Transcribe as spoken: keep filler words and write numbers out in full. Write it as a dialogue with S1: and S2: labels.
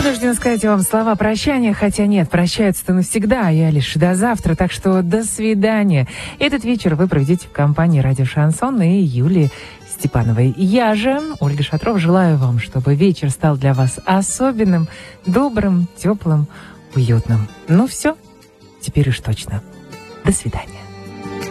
S1: Вынуждена сказать вам слова прощания, хотя нет, прощаются-то навсегда, я лишь до завтра, так что до свидания. Этот вечер вы проведете в компании «Радио Шансон» и Юлии Степановой. Я же, Ольга Шатрова, желаю вам, чтобы вечер стал для вас особенным, добрым, теплым, уютным. Ну все, теперь уж точно. До свидания.